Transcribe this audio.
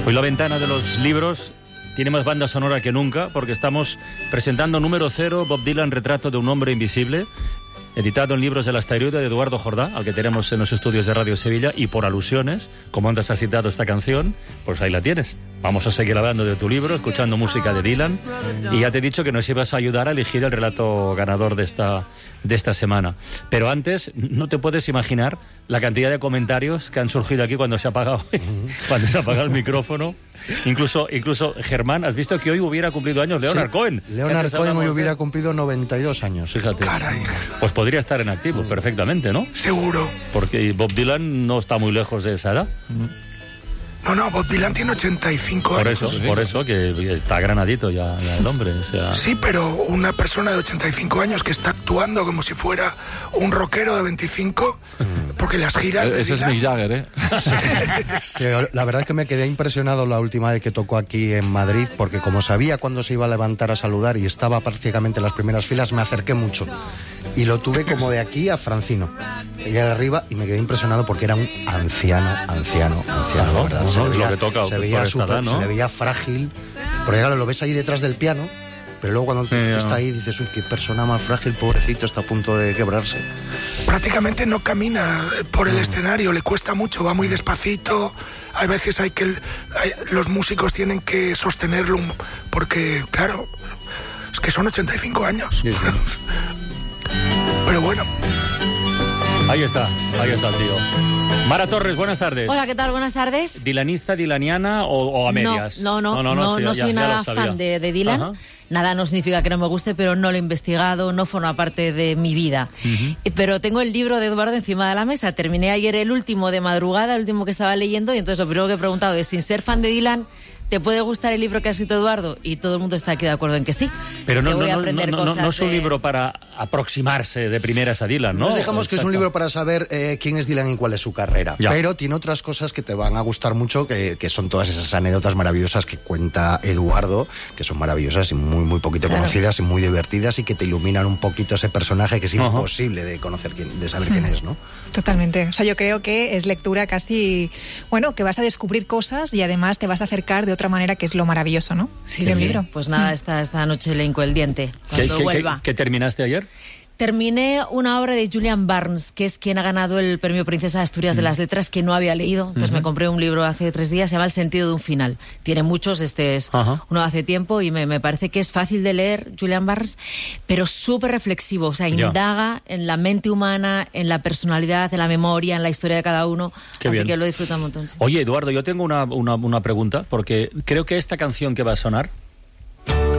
Hoy la ventana de los libros tiene más banda sonora que nunca, porque estamos presentando número 0, Bob Dylan, Retrato de un hombre invisible, editado en Libros de la Asteroide de Eduardo Jordá, al que tenemos en los estudios de Radio Sevilla, y por alusiones, como antes has citado esta canción, pues ahí la tienes. Vamos a seguir hablando de tu libro, escuchando música de Dylan, y ya te he dicho que nos ibas a ayudar a elegir el relato ganador de esta semana. Pero antes, no te puedes imaginar la cantidad de comentarios que han surgido aquí cuando se ha apagado, el micrófono. Incluso Germán, ¿has visto que hoy hubiera cumplido años Leonard Cohen? Leonard Cohen hoy hubiera cumplido 92 años. Fíjate. Caray. Pues podría estar en activo perfectamente, ¿no? Seguro. Porque Bob Dylan no está muy lejos de esa edad. No, Bob Dylan tiene 85 años. Por eso que está granadito ya el hombre. O sea... Sí, pero una persona de 85 años que está actuando como si fuera un rockero de 25, porque las giras... Ese es Mick Jagger, ¿eh? Sí, la verdad es que me quedé impresionado la última vez que tocó aquí en Madrid, porque como sabía cuándo se iba a levantar a saludar y estaba prácticamente en las primeras filas, me acerqué mucho. Y lo tuve como de aquí a Francino. Llegué arriba y me quedé impresionado porque era un anciano, Claro, ¿verdad? no, es lo que toca. Se veía edad, ¿no? se le veía frágil. Porque claro, lo ves ahí detrás del piano, pero luego cuando está ahí dices, uy, qué persona más frágil, pobrecito, está a punto de quebrarse. Prácticamente no camina por el escenario, le cuesta mucho, va muy despacito. Hay veces los músicos tienen que sostenerlo, porque, claro, es que son 85 años. Sí. Pero bueno. Ahí está el tío. Mara Torres, buenas tardes. Hola, ¿qué tal? Buenas tardes. ¿Dilanista, dilaniana o a medias? No sí, soy ya nada lo sabía. fan de Dylan. Ajá. Nada no significa que no me guste, pero no lo he investigado, no forma parte de mi vida. Pero tengo el libro de Eduardo encima de la mesa. Terminé ayer el último de madrugada, el último que estaba leyendo, y entonces lo primero que he preguntado es, sin ser fan de Dylan, ¿te puede gustar el libro que ha escrito Eduardo? Y todo el mundo está aquí de acuerdo en que sí. Pero no es es un libro para aproximarse de primeras a Dylan, ¿no? Nos dejamos que es un libro para saber quién es Dylan y cuál es su carrera. Ya. Pero tiene otras cosas que te van a gustar mucho, que son todas esas anécdotas maravillosas que cuenta Eduardo, que son maravillosas y muy poquito conocidas y muy divertidas, y que te iluminan un poquito ese personaje que es imposible de conocer, de saber quién es, ¿no? Totalmente. O sea, yo creo que es lectura casi... Bueno, que vas a descubrir cosas y además te vas a acercar de otra manera, que es lo maravilloso, ¿no? Sí. Libro. Pues nada, esta noche le hinco el diente cuando vuelva. ¿Qué terminaste ayer? Terminé una obra de Julian Barnes, que es quien ha ganado el premio Princesa de Asturias de las Letras, que no había leído. Entonces me compré un libro hace 3 días, se llama El sentido de un final. Tiene muchos, este es uno de hace tiempo, y me parece que es fácil de leer, Julian Barnes, pero súper reflexivo. O sea, indaga en la mente humana, en la personalidad, en la memoria, en la historia de cada uno. Así que lo disfruto un montón. Oye, Eduardo, yo tengo una pregunta, porque creo que esta canción que va a sonar